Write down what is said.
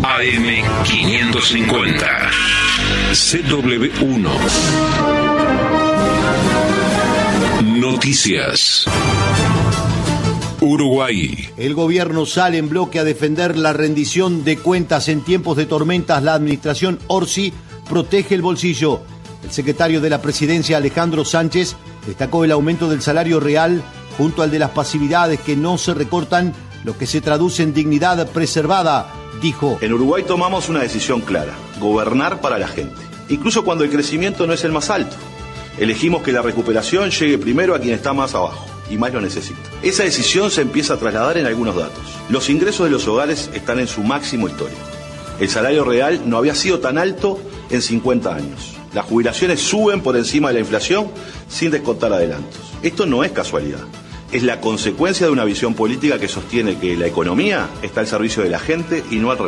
AM550. CW1. Noticias. Uruguay. El gobierno sale en bloque a defender la rendición de cuentas en tiempos de tormentas. La administración Orsi protege el bolsillo. El secretario de la Presidencia, Alejandro Sánchez, destacó el aumento del salario real junto al de las pasividades que no se recortan, lo que se traduce en dignidad preservada. Dijo: en Uruguay tomamos una decisión clara: gobernar para la gente, incluso cuando el crecimiento no es el más alto. Elegimos que la recuperación llegue primero a quien está más abajo y más lo necesita. Esa decisión se empieza a trasladar en algunos datos. Los ingresos de los hogares están en su máximo histórico. El salario real no había sido tan alto en 50 años. Las jubilaciones suben por encima de la inflación sin descontar adelantos. Esto no es casualidad. Es la consecuencia de una visión política que sostiene que la economía está al servicio de la gente y no al revés.